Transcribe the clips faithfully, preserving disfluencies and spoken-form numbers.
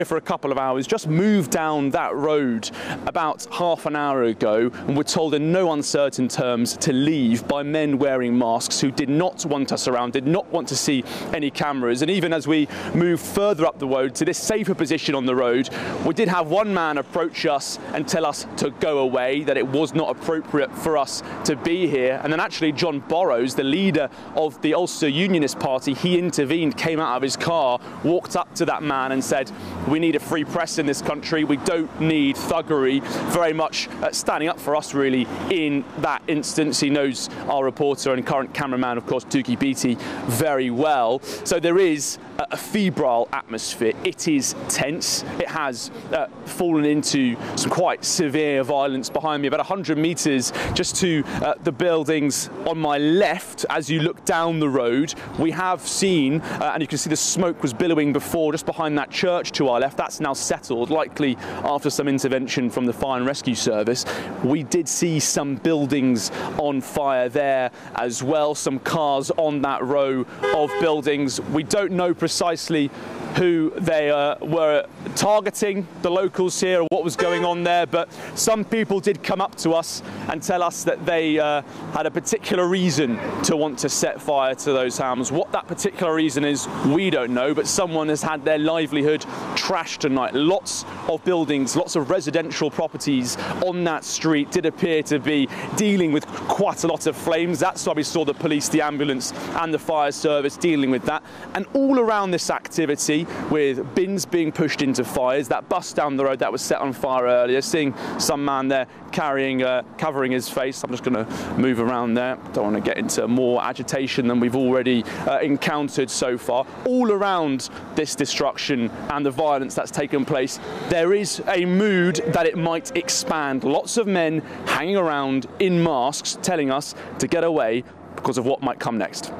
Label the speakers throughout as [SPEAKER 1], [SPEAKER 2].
[SPEAKER 1] For a couple of hours, just moved down that road about half an hour ago and were told in no uncertain terms to leave by men wearing masks who did not want us around, did not want to see any cameras. And even as we moved further up the road to this safer position on the road, we did have one man approach us and tell us to go away, that it was not appropriate for us to be here. And then actually John Borrows, the leader of the Ulster Unionist Party, he intervened, came out of his car, walked up to that man and said, "We need a free press in this country. We don't need thuggery." Very much uh, standing up for us, really, in that instance. He knows our reporter and current cameraman, of course, Tuki Beattie, very well. So there is a, a febrile atmosphere. It is tense. It has uh, fallen into some quite severe violence behind me. About one hundred metres just to uh, the buildings on my left, as you look down the road, we have seen, uh, and you can see the smoke was billowing before, just behind that church to our left. That's now settled, likely after some intervention from the Fire and Rescue Service. We did see some buildings on fire there as well, some cars on that row of buildings. We don't know precisely who they uh, were targeting, the locals here, what was going on there, but some people did come up to us and tell us that they uh, had a particular reason to want to set fire to those homes. What that particular reason is, we don't know, but someone has had their livelihood trashed tonight. Lots of buildings, lots of residential properties on that street did appear to be dealing with quite a lot of flames. That's why we saw the police, the ambulance and the fire service dealing with that. And all around this activity, with bins being pushed into fires, that bus down the road that was set on fire earlier, seeing some man there carrying, uh, covering his face. I'm just going to move around there. Don't want to get into more agitation than we've already uh, encountered so far. All around this destruction and the violence that's taken place, there is a mood that it might expand. Lots of men hanging around in masks telling us to get away because of what might come next.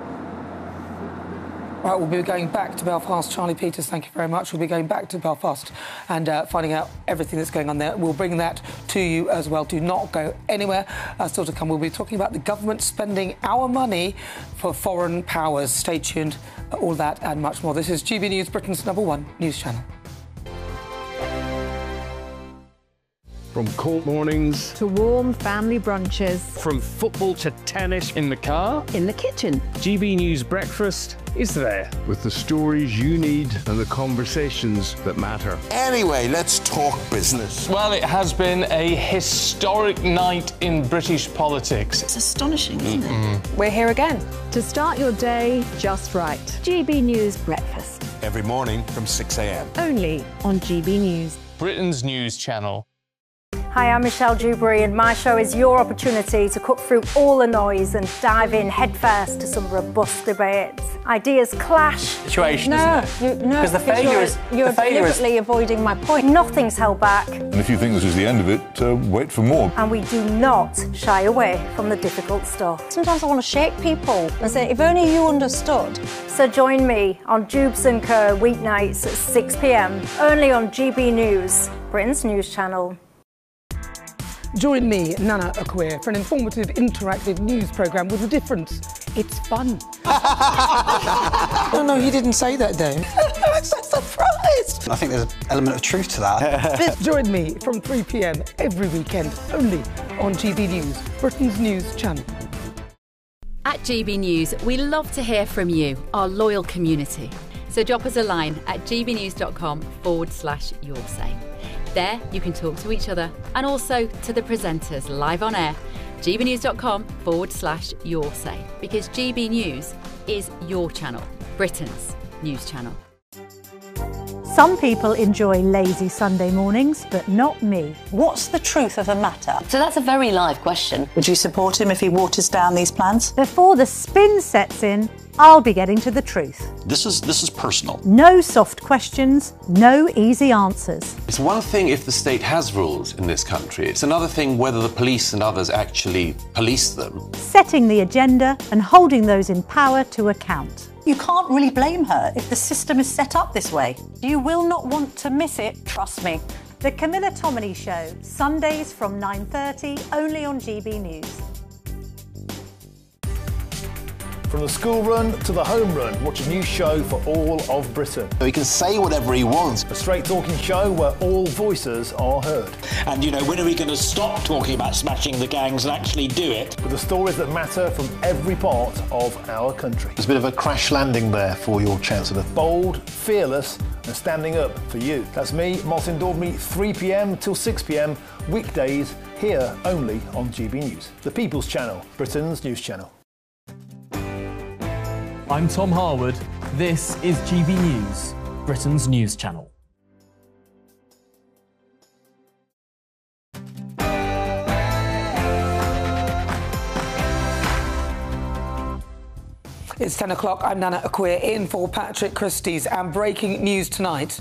[SPEAKER 2] Right, we'll be going back to Belfast. Charlie Peters, thank you very much. We'll be going back to Belfast and uh, finding out everything that's going on there. We'll bring that to you as well. Do not go anywhere. Uh, still to come, we'll be talking about the government spending our money for foreign powers. Stay tuned. All that and much more. This is G B News, Britain's number one news channel.
[SPEAKER 3] From cold mornings
[SPEAKER 4] to warm family brunches,
[SPEAKER 3] from football to tennis in the car,
[SPEAKER 4] in the kitchen.
[SPEAKER 3] G B News Breakfast is there. With the stories you need and the conversations that matter.
[SPEAKER 5] Anyway, let's talk business.
[SPEAKER 6] Well, it has been a historic night in British politics.
[SPEAKER 7] It's astonishing, isn't
[SPEAKER 6] Mm-mm.
[SPEAKER 7] it?
[SPEAKER 4] We're here again to start your day just right. G B News Breakfast.
[SPEAKER 5] Every morning from six a m.
[SPEAKER 4] Only on G B News.
[SPEAKER 6] Britain's news channel.
[SPEAKER 8] Hi, I'm Michelle Dewberry and my show is your opportunity to cut through all the noise and dive in headfirst to some robust debates. Ideas clash.
[SPEAKER 9] Situation,
[SPEAKER 8] no,
[SPEAKER 9] isn't it?
[SPEAKER 8] You, no,
[SPEAKER 9] because the failure
[SPEAKER 8] you're,
[SPEAKER 9] is
[SPEAKER 8] you're
[SPEAKER 9] the failure
[SPEAKER 8] deliberately
[SPEAKER 9] is...
[SPEAKER 8] avoiding my point. Nothing's held back.
[SPEAKER 10] And if you think this is the end of it, uh, wait for more.
[SPEAKER 8] And we do not shy away from the difficult stuff.
[SPEAKER 7] Sometimes I want to shake people and say, if only you understood.
[SPEAKER 8] So join me on Jubes and Co weeknights at six p m only on G B News, Britain's news channel.
[SPEAKER 2] Join me, Nana Okoye, for an informative, interactive news programme with a difference. It's fun.
[SPEAKER 11] No, no, he didn't say that, though.
[SPEAKER 2] I'm so surprised.
[SPEAKER 11] I think there's an element of truth to that.
[SPEAKER 2] Join me from three p m every weekend, only on G B News, Britain's news channel.
[SPEAKER 12] At G B News, we love to hear from you, our loyal community. So drop us a line at gbnews.com forward slash your say. There, you can talk to each other and also to the presenters live on air. gbnews.com forward slash your say. Because G B News is your channel, Britain's news channel.
[SPEAKER 13] Some people enjoy lazy Sunday mornings, but not me.
[SPEAKER 7] What's the truth of the matter?
[SPEAKER 14] So that's a very live question.
[SPEAKER 11] Would you support him if he waters down these plans?
[SPEAKER 13] Before the spin sets in, I'll be getting to the truth.
[SPEAKER 15] This is this is personal.
[SPEAKER 13] No soft questions, no easy answers.
[SPEAKER 16] It's one thing if the state has rules in this country. It's another thing whether the police and others actually police them.
[SPEAKER 13] Setting the agenda and holding those in power to account.
[SPEAKER 14] You can't really blame her if the system is set up this way. You will not want to miss it, trust me.
[SPEAKER 13] The Camilla Tominey Show, Sundays from nine thirty, only on G B News.
[SPEAKER 9] From the school run to the home run, watch a new show for all of Britain.
[SPEAKER 15] He can say whatever he wants.
[SPEAKER 9] A straight-talking show where all voices are heard.
[SPEAKER 17] And, you know, when are we going to stop talking about smashing the gangs and actually do it?
[SPEAKER 9] With the stories that matter from every part of our country.
[SPEAKER 18] There's a bit of a crash landing there for your Chancellor.
[SPEAKER 9] Bold, fearless and standing up for you. That's me, Martin Daubney, three p m till six p m, weekdays, here only on G B News. The People's Channel, Britain's news channel.
[SPEAKER 19] I'm Tom Harwood. This is G B News, Britain's news channel.
[SPEAKER 2] It's ten o'clock. I'm Nana Akua in for Patrick Christie's, and breaking news tonight.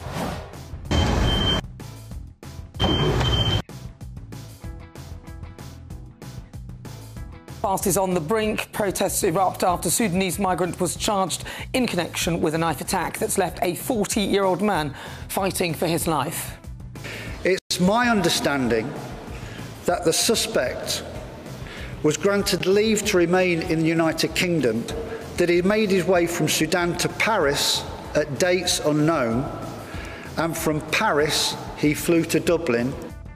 [SPEAKER 2] Belfast is on the brink. Protests erupt after a Sudanese migrant was charged in connection with a knife attack that's left a forty-year-old man fighting for his life.
[SPEAKER 20] It's my understanding that the suspect was granted leave to remain in the United Kingdom, that he made his way from Sudan to Paris at dates unknown, and from Paris he flew to Dublin.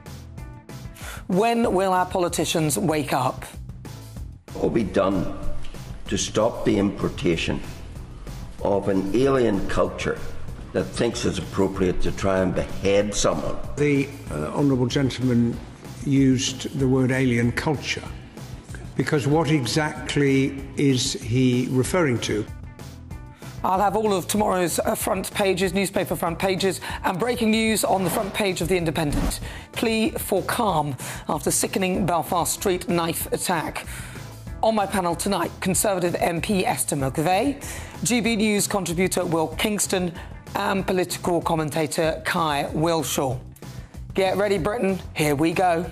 [SPEAKER 2] When will our politicians wake up?
[SPEAKER 21] What will be done to stop the importation of an alien culture that thinks it's appropriate to try and behead someone?
[SPEAKER 3] The uh, honourable gentleman used the word alien culture, because what exactly is he referring to?
[SPEAKER 2] I'll have all of tomorrow's uh, front pages, newspaper front pages, and breaking news on the front page of The Independent. Plea for calm after sickening Belfast Street knife attack. On my panel tonight, Conservative M P Esther McVeigh, G B News contributor Will Kingston, and political commentator Kai Wilshaw. Get ready, Britain. Here we go.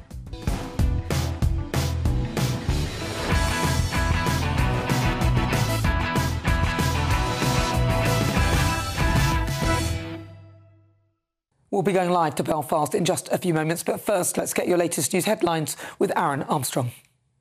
[SPEAKER 2] We'll be going live to Belfast in just a few moments, but first, let's get your latest news headlines with Aaron Armstrong.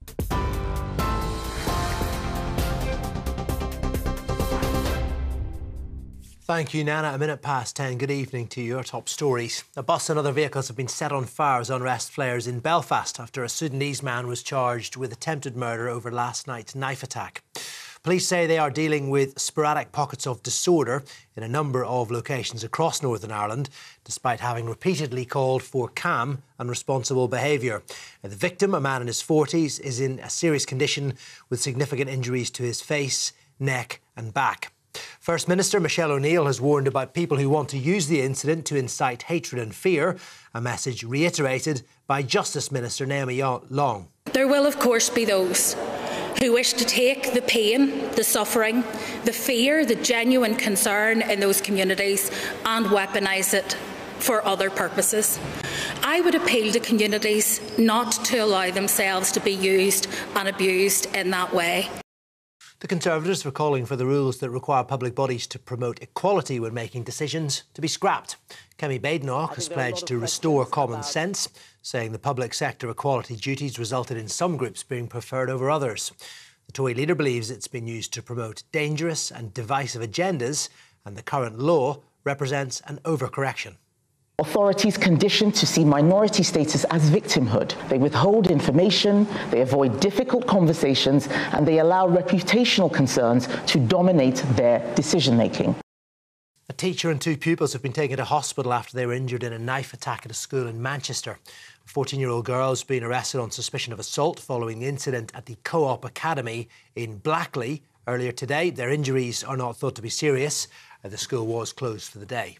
[SPEAKER 22] Thank you, Nana. A minute past ten. Good evening to your top stories. A bus and other vehicles have been set on fire as unrest flares in Belfast after a Sudanese man was charged with attempted murder over last night's knife attack. Police say they are dealing with sporadic pockets of disorder in a number of locations across Northern Ireland, despite having repeatedly called for calm and responsible behaviour. The victim, a man in his forties, is in a serious condition with significant injuries to his face, neck and back. First Minister Michelle O'Neill has warned about people who want to use the incident to incite hatred and fear, a message reiterated by Justice Minister Naomi Long.
[SPEAKER 23] There will, of course, be those who wish to take the pain, the suffering, the fear, the genuine concern in those communities and weaponise it for other purposes. I would appeal to communities not to allow themselves to be used and abused in that way.
[SPEAKER 22] The Conservatives are calling for the rules that require public bodies to promote equality when making decisions to be scrapped. Kemi Badenoch has pledged to restore common sense, saying the public sector equality duties resulted in some groups being preferred over others. The Tory leader believes it's been used to promote dangerous and divisive agendas, and the current law represents an overcorrection.
[SPEAKER 24] Authorities conditioned to see minority status as victimhood. They withhold information, they avoid difficult conversations, and they allow reputational concerns to dominate their decision-making.
[SPEAKER 22] A teacher and two pupils have been taken to hospital after they were injured in a knife attack at a school in Manchester. A fourteen-year-old girl has been arrested on suspicion of assault following the incident at the Co-op Academy in Blackley earlier today. Their injuries are not thought to be serious. The school was closed for the day.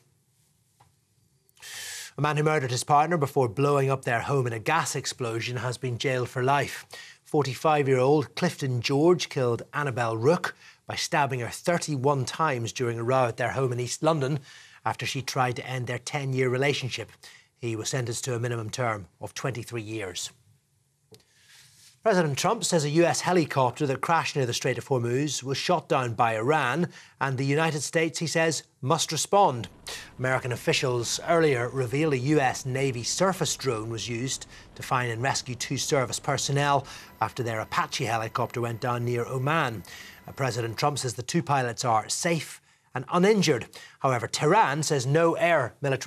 [SPEAKER 22] A man who murdered his partner before blowing up their home in a gas explosion has been jailed for life. forty-five-year-old Clifton George killed Annabelle Rook by stabbing her thirty-one times during a row at their home in East London after she tried to end their ten-year relationship. He was sentenced to a minimum term of twenty-three years. President Trump says a U S helicopter that crashed near the Strait of Hormuz was shot down by Iran, and the United States, he says, must respond. American officials earlier revealed a U S Navy surface drone was used to find and rescue two service personnel after their Apache helicopter went down near Oman. Uh, President Trump says the two pilots are safe and uninjured. However, Tehran says no air military